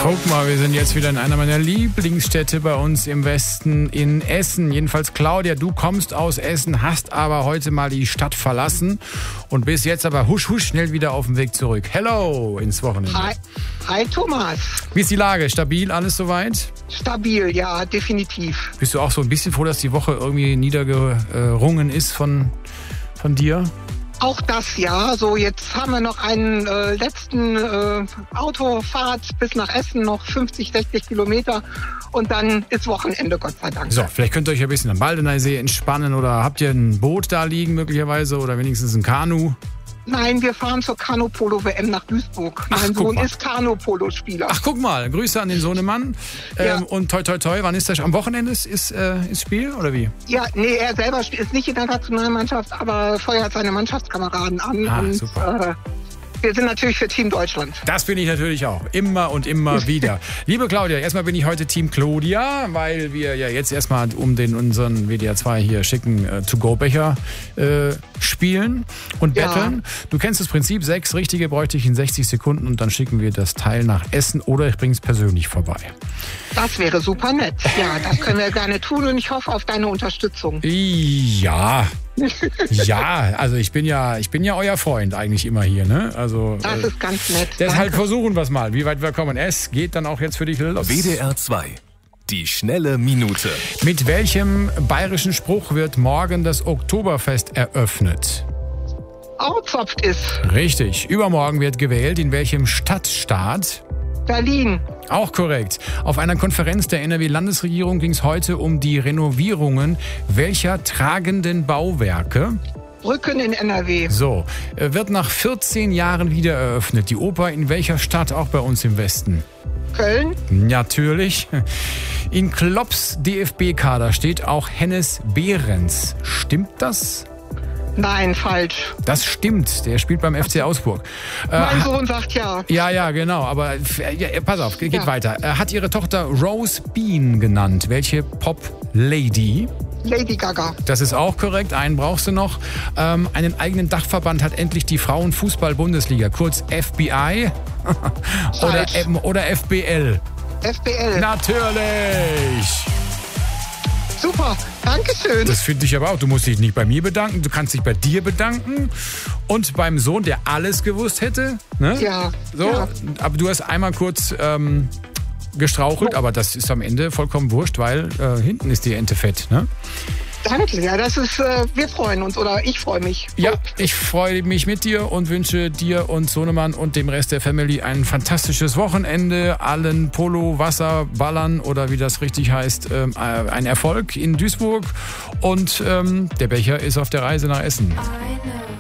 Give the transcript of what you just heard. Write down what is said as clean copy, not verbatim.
Guck mal, wir sind jetzt wieder in einer meiner Lieblingsstädte bei uns im Westen, in Essen. Jedenfalls, Claudia, du kommst aus Essen, hast aber heute mal die Stadt verlassen und bist jetzt aber husch schnell wieder auf dem Weg zurück. Hello ins Wochenende. Hi Thomas. Wie ist die Lage? Stabil, alles soweit? Stabil, ja, definitiv. Bist du auch so ein bisschen froh, dass die Woche irgendwie niedergerungen ist von dir? Auch das, ja. So, jetzt haben wir noch einen letzten Autofahrt bis nach Essen, noch 50, 60 Kilometer. Und dann ist Wochenende, Gott sei Dank. So, vielleicht könnt ihr euch ein bisschen am Baldeneysee entspannen oder habt ihr ein Boot da liegen möglicherweise oder wenigstens ein Kanu? Nein, wir fahren zur Kanu-Polo-WM nach Duisburg. Mein Sohn ist Kanu-Polo-Spieler. Ach, guck mal, Grüße an den Sohnemann. Ja. Und toi, toi, toi, wann ist das? Am Wochenende ist Spiel oder wie? Ja, nee, er selber ist nicht in der Nationalmannschaft, aber feuert seine Mannschaftskameraden an. Ah, und, super. Wir sind natürlich für Team Deutschland. Das bin ich natürlich auch. Immer und immer wieder. Liebe Claudia, erstmal bin ich heute Team Claudia, weil wir ja jetzt erstmal um unseren WDR 2 hier schicken To-Go-Becher spielen und betteln. Du kennst das Prinzip, 6 richtige bräuchte ich in 60 Sekunden und dann schicken wir das Teil nach Essen oder ich bringe es persönlich vorbei. Das wäre super nett. Ja, das können wir gerne tun und ich hoffe auf deine Unterstützung. Ja. Ja, also ich bin ja euer Freund eigentlich immer hier, ne? Also das ist ganz nett. Deshalb versuchen wir es mal, wie weit wir kommen. Es geht dann auch jetzt für dich los. WDR 2. Die schnelle Minute. Mit welchem bayerischen Spruch wird morgen das Oktoberfest eröffnet? Aufzopft ist. Richtig. Übermorgen wird gewählt. In welchem Stadtstaat? Berlin. Auch korrekt. Auf einer Konferenz der NRW-Landesregierung ging es heute um die Renovierungen welcher tragenden Bauwerke? Brücken in NRW. So, wird nach 14 Jahren wieder eröffnet. Die Oper in welcher Stadt, auch bei uns im Westen? Köln. Natürlich. In Klopps DFB-Kader steht auch Hennes Behrens. Stimmt das? Nein, falsch. Das stimmt, der spielt beim FC Augsburg. Mein Sohn sagt ja. Ja, genau, aber pass auf, geht weiter. Hat ihre Tochter Rose Bean genannt. Welche Pop-Lady? Lady Gaga. Das ist auch korrekt, einen brauchst du noch. Einen eigenen Dachverband hat endlich die Frauenfußball-Bundesliga, kurz FBI oder FBL. FBL. Natürlich. Super, Dankeschön. Das finde ich aber auch. Du musst dich nicht bei mir bedanken, du kannst dich bei dir bedanken und beim Sohn, der alles gewusst hätte. Ne? Ja. So, ja. Aber du hast einmal kurz gestrauchelt, aber das ist am Ende vollkommen wurscht, weil hinten ist die Ente fett. Ne? Danke, ja, das ist, wir freuen uns oder ich freue mich. Ja, ich freue mich mit dir und wünsche dir und Sohnemann und dem Rest der Family ein fantastisches Wochenende, allen Polo-Wasserballern oder wie das richtig heißt, ein Erfolg in Duisburg und der Becher ist auf der Reise nach Essen.